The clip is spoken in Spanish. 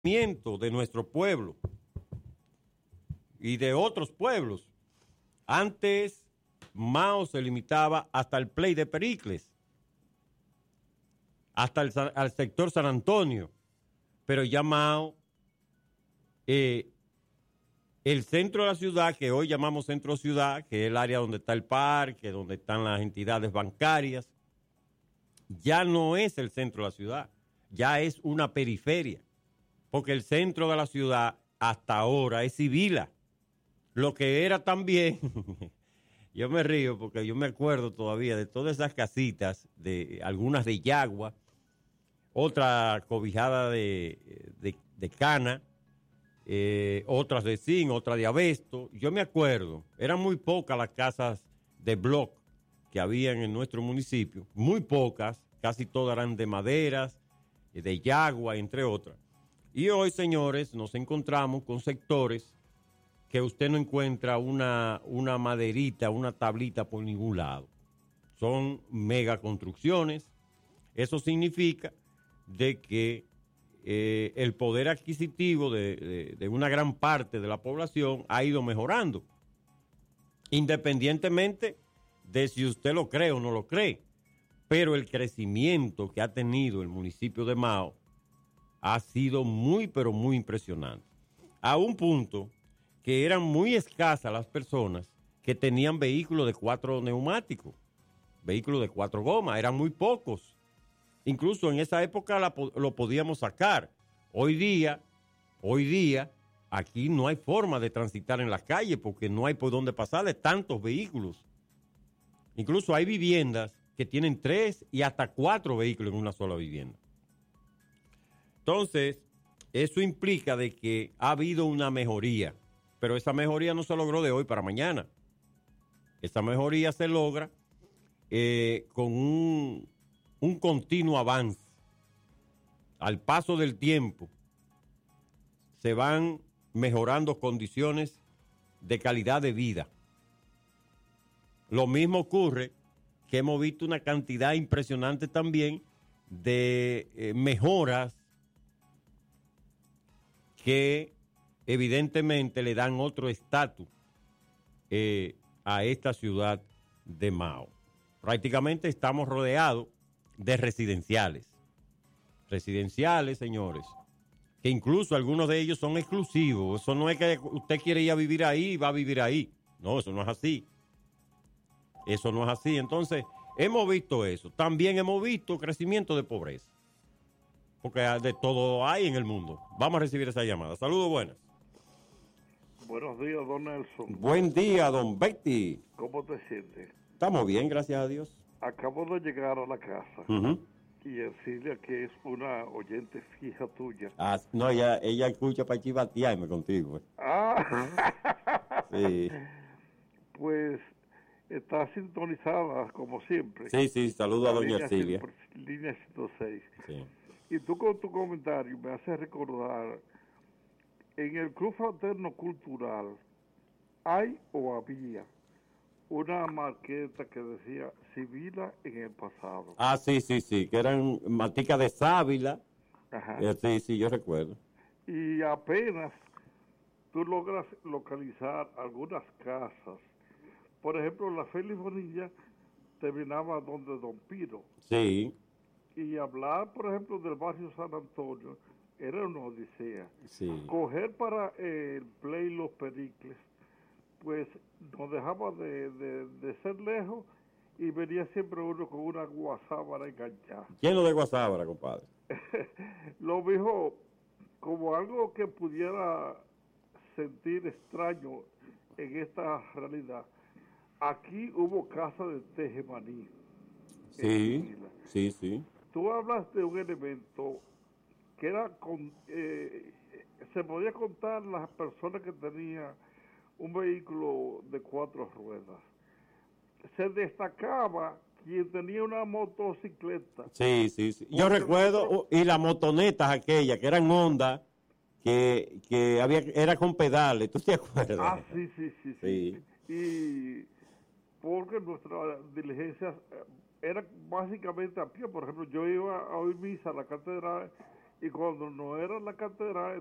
de nuestro pueblo y de otros pueblos. Antes, Mao se limitaba hasta el Play de Pericles, hasta al sector San Antonio, pero ya Mao, el centro de la ciudad, que hoy llamamos centro ciudad, que es el área donde está el parque, donde están las entidades bancarias, ya no es el centro de la ciudad, ya es una periferia, porque el centro de la ciudad hasta ahora es Sibila, lo que era también, yo me río porque yo me acuerdo todavía de todas esas casitas, de algunas de yagua, otra cobijada de cana, otras de zinc, otra de abesto. Yo me acuerdo, eran muy pocas las casas de block que habían en nuestro municipio, muy pocas, casi todas eran de maderas, de yagua, entre otras. Y hoy, señores, nos encontramos con sectores que usted no encuentra una maderita, una tablita por ningún lado. Son mega construcciones. Eso significa de que el poder adquisitivo de una gran parte de la población ha ido mejorando, independientemente de si usted lo cree o no lo cree. Pero el crecimiento que ha tenido el municipio de Mao ha sido muy, pero muy impresionante. A un punto que eran muy escasas las personas que tenían vehículos de 4 neumáticos, vehículos de 4 gomas, eran muy pocos. Incluso en esa época lo podíamos sacar. Hoy día, aquí no hay forma de transitar en las calles porque no hay por dónde pasar de tantos vehículos. Incluso hay viviendas que tienen 3 y hasta 4 vehículos en una sola vivienda. Entonces, eso implica de que ha habido una mejoría, pero esa mejoría no se logró de hoy para mañana. Esa mejoría se logra con un continuo avance. Al paso del tiempo, se van mejorando condiciones de calidad de vida. Lo mismo ocurre que hemos visto una cantidad impresionante también de mejoras que evidentemente le dan otro estatus a esta ciudad de Mao. Prácticamente estamos rodeados de residenciales. Residenciales, señores, que incluso algunos de ellos son exclusivos. Eso no es que usted quiere ir a vivir ahí y va a vivir ahí. No, eso no es así. Eso no es así. Entonces, hemos visto eso. También hemos visto crecimiento de pobreza. Porque de todo hay en el mundo. Vamos a recibir esa llamada. Saludos, buenas. Buenos días, don Nelson. Buen día, don Betty. ¿Cómo te sientes? Estamos bien, gracias a Dios. Acabo de llegar a la casa y decirle que es una oyente fija tuya. Ah, no, ella escucha para chivatearme contigo. Ah, sí. Pues está sintonizada como siempre. Sí, saludo a doña Silvia. Línea 106. Sí. Y tú con tu comentario me hace recordar, en el Club Fraterno Cultural hay o había una marqueta que decía Sibila en el pasado. Ah, sí, que eran maticas de sábila. Ajá. Sí, yo recuerdo. Y apenas tú logras localizar algunas casas. Por ejemplo, la Félix Bonilla terminaba donde Don Piro. Sí. Y hablar, por ejemplo, del barrio San Antonio era una odisea. Sí. Coger para el Play Los Pericles, pues nos dejaba de ser lejos y venía siempre uno con una guasábara enganchada. Lleno de guasábara, compadre. Lo dijo como algo que pudiera sentir extraño en esta realidad. Aquí hubo casa de Tejemaní. Sí. Tú hablas de un elemento que era se podía contar las personas que tenían un vehículo de 4 ruedas. Se destacaba quien tenía una motocicleta. Sí. Yo recuerdo, y las motonetas aquellas, que eran Honda, que era con pedales, ¿tú te acuerdas? Ah, sí. Y porque nuestra diligencia era básicamente a pie. Por ejemplo, yo iba a oír misa a la catedral y cuando no era la cartera